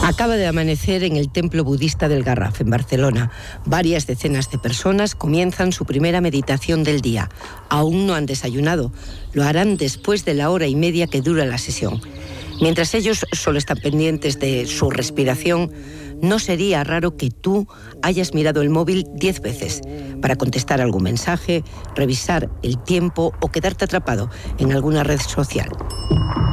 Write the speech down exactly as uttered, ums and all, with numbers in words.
Acaba de amanecer en el templo budista del Garraf, en Barcelona. Varias decenas de personas comienzan su primera meditación del día. Aún no han desayunado. Lo harán después de la hora y media que dura la sesión. Mientras ellos solo están pendientes de su respiración, no sería raro que tú hayas mirado el móvil diez veces para contestar algún mensaje, revisar el tiempo o quedarte atrapado en alguna red social.